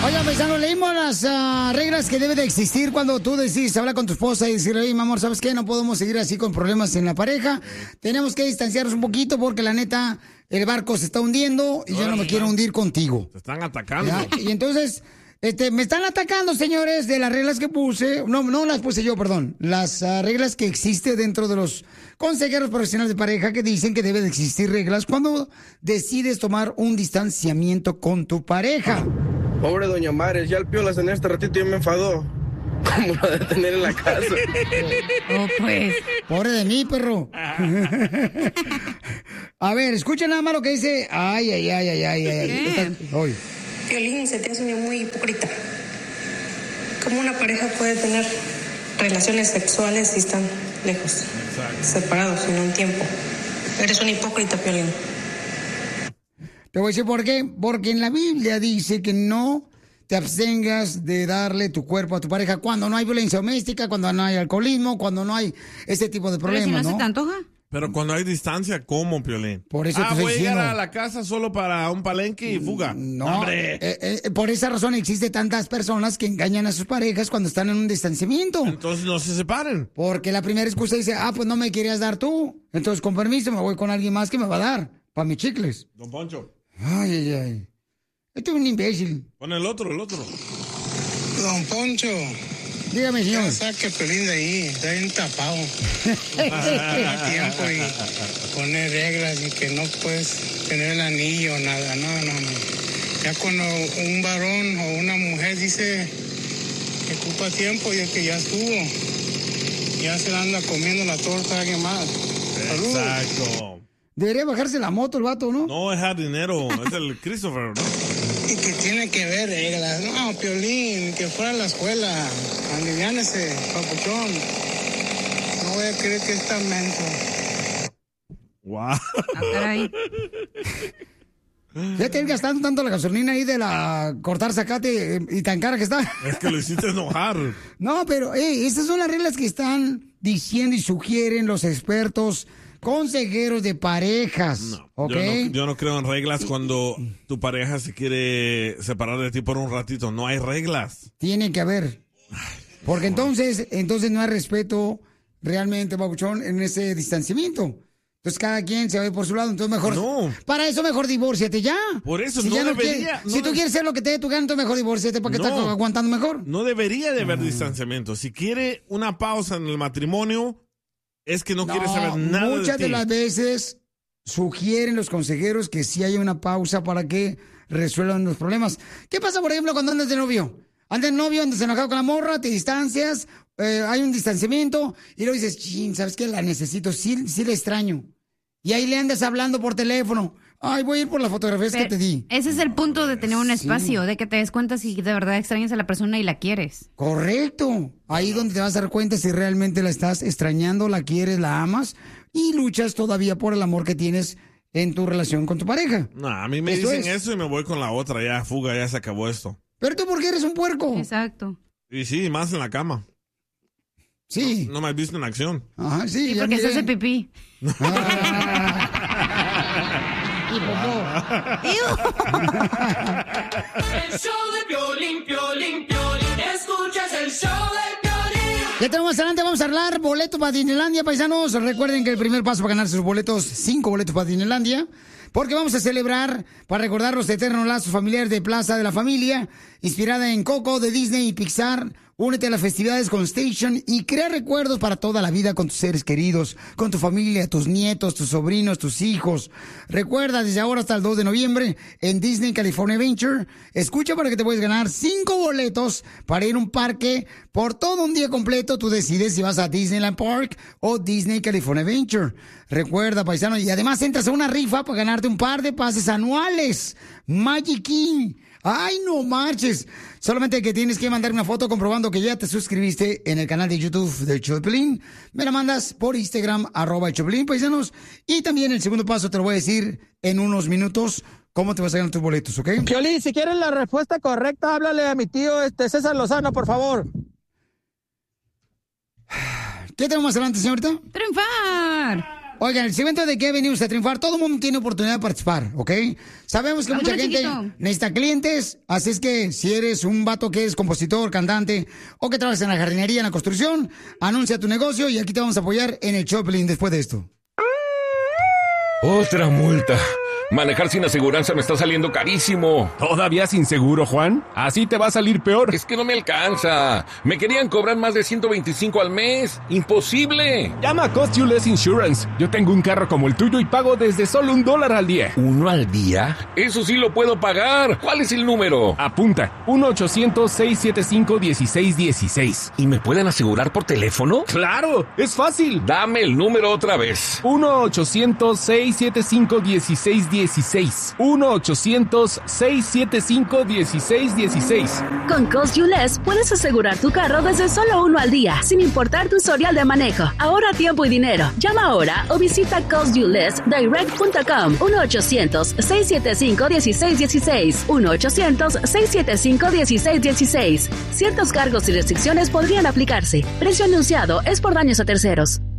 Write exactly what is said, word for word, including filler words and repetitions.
Oiga, paisano, leímos las uh, reglas que debe de existir cuando tú decides hablar con tu esposa y decirle, oye, mi amor, ¿sabes qué? No podemos seguir así con problemas en la pareja. Tenemos que distanciarnos un poquito porque la neta, el barco se está hundiendo y yo no me quiero hundir contigo. Te están atacando. ¿Ya? Y entonces, este, me están atacando, señores, de las reglas que puse. No, no las puse yo, perdón. Las uh, reglas que existen dentro de los consejeros profesionales de pareja que dicen que debe de existir reglas cuando decides tomar un distanciamiento con tu pareja. Pobre doña Mares, ya el Piolas en este ratito ya me enfadó. ¿Cómo lo de tener en la casa? Oh, pues. Pobre de mí, perro. A ver, escuchen nada más lo que dice. Ay, ay, ay, ay, ay, ay. Hoy. Piolín, se te hace muy hipócrita. ¿Cómo una pareja puede tener relaciones sexuales si están lejos, Exacto. separados en un tiempo? Eres un hipócrita, Piolín. Te voy a decir por qué. Porque en la Biblia dice que no te abstengas de darle tu cuerpo a tu pareja cuando no hay violencia doméstica, cuando no hay alcoholismo, cuando no hay ese tipo de problemas, Pero si no, ¿no? se te antoja. Pero cuando hay distancia, ¿cómo, Piolín? Por eso ah, te estoy voy a diciendo. llegar a la casa solo para un palenque y fuga. No, ¡Hombre! Eh, eh, por esa razón existe tantas personas que engañan a sus parejas cuando están en un distanciamiento. Entonces no se separen. Porque la primera excusa dice, ah, pues no me querías dar tú. Entonces, con permiso, me voy con alguien más que me va a dar para mis chicles. Don Poncho. Ay, ay, ay. Este es un imbécil. Pon el otro, el otro. Don Poncho. Dígame, señor. Ya saque Pelín de ahí, está bien tapado. Toma tiempo y poner reglas y que no puedes tener el anillo, nada, no, no, no. Ya cuando un varón o una mujer dice que ocupa tiempo y es que ya estuvo, ya se la anda comiendo la torta a alguien más. ¡Salud! Exacto. Debería bajarse la moto el vato, ¿no? No, es jardinero, es el Christopher, ¿no? Y que tiene que ver reglas. No, Piolín, que fuera a la escuela. Aliviánese, papuchón. No voy a creer que es tan menso. Wow. Ah, caray. Ya te gastando tanto la gasolina ahí de la cortar zacate y tan cara que está. Es que lo hiciste enojar. No, pero hey, estas son las reglas que están diciendo y sugieren los expertos consejeros de parejas. No, ¿okay? yo no, yo no creo en reglas cuando tu pareja se quiere separar de ti por un ratito. No hay reglas. Tiene que haber. Porque entonces, entonces no hay respeto realmente, babuchón, en ese distanciamiento. Entonces cada quien se va a ir por su lado, entonces mejor... No. Para eso mejor divórciate ya. Por eso si no ya debería... quieres, no si tú de... quieres ser lo que te dé tu gana, entonces mejor divórciate para que no. estés aguantando mejor. No debería de haber distanciamiento. Si quiere una pausa en el matrimonio, es que no, no quiere saber nada de ti. Muchas de las veces sugieren los consejeros que sí haya una pausa para que resuelvan los problemas. ¿Qué pasa, por ejemplo, cuando andas de novio? Andas de novio, andas enojado con la morra, te distancias, eh, hay un distanciamiento, y luego dices, chin, ¿sabes qué? La necesito, sí, sí la extraño. Y ahí le andas hablando por teléfono. Ay, voy a ir por las fotografías Pero que te di. Ese es el punto de tener un espacio, sí. de que te des cuenta si de verdad extrañas a la persona y la quieres. Correcto. Ahí donde te vas a dar cuenta si realmente la estás extrañando, la quieres, la amas y luchas todavía por el amor que tienes en tu relación con tu pareja. No, a mí me eso dicen es. eso y me voy con la otra. Ya, fuga, ya se acabó esto. Pero tú, ¿por qué eres un puerco? Exacto. Y sí, más en la cama. Sí. No, no me has visto en acción. Ajá, sí. Sí, porque se hace pipí. Ah. Y popó. El show de Piolín, Piolín, Piolín. Escuchas el show de Piolín. Ya tenemos más adelante, vamos a hablar boletos para Disneylandia, paisanos. Recuerden que el primer paso para ganarse sus boletos, cinco boletos para Disneylandia. Porque vamos a celebrar para recordar los eternos lazos familiares de Plaza de la Familia, inspirada en Coco de Disney y Pixar. Únete a las festividades con Station y crea recuerdos para toda la vida con tus seres queridos, con tu familia, tus nietos, tus sobrinos, tus hijos. Recuerda, desde ahora hasta el dos de noviembre, en Disney California Adventure, escucha para que te puedes ganar cinco boletos para ir a un parque por todo un día completo. Tú decides si vas a Disneyland Park o Disney California Adventure. Recuerda, paisano, y además entras a una rifa para ganarte un par de pases anuales. Magic King. ¡Ay, no marches! Solamente que tienes que mandar una foto comprobando que ya te suscribiste en el canal de YouTube del Show de Piolín. Me la mandas por Instagram, arroba el Show de Piolín, paisanos. Y también el segundo paso te lo voy a decir en unos minutos cómo te vas a ganar tus boletos, ¿ok? Piolín, si quieres la respuesta correcta, háblale a mi tío este César Lozano, por favor. ¿Qué tenemos más adelante, señorita? ¡Triunfar! Oigan, el segmento de que venimos a triunfar, todo el mundo tiene oportunidad de participar, ¿ok? Sabemos que Vámonos, mucha gente chiquito. necesita clientes, así es que si eres un vato que es compositor, cantante o que trabajas en la jardinería, en la construcción, anuncia tu negocio y aquí te vamos a apoyar en el Choplin después de esto. Otra multa. Manejar sin aseguranza me está saliendo carísimo. ¿Todavía sin seguro, Juan? Así te va a salir peor. Es que no me alcanza. Me querían cobrar más de ciento veinticinco al mes. ¡Imposible! Llama a Cost You Less Insurance. Yo tengo un carro como el tuyo y pago desde solo un dólar al día. ¿Uno al día? Eso sí lo puedo pagar. ¿Cuál es el número? Apunta. uno ochocientos, seiscientos setenta y cinco, dieciséis dieciséis. ¿Y me pueden asegurar por teléfono? ¡Claro! ¡Es fácil! Dame el número otra vez. uno ochocientos, seiscientos setenta y cinco, dieciséis dieciséis. uno ochocientos, seiscientos setenta y cinco, dieciséis dieciséis. Con Cost You Less puedes asegurar tu carro desde solo uno al día, sin importar tu historial de manejo. Ahorra tiempo y dinero. Llama ahora o visita cost you less direct punto com. uno ochocientos, seiscientos setenta y cinco, dieciséis dieciséis. uno ochocientos, seiscientos setenta y cinco, dieciséis dieciséis. Ciertos cargos y restricciones podrían aplicarse. Precio anunciado es por daños a terceros.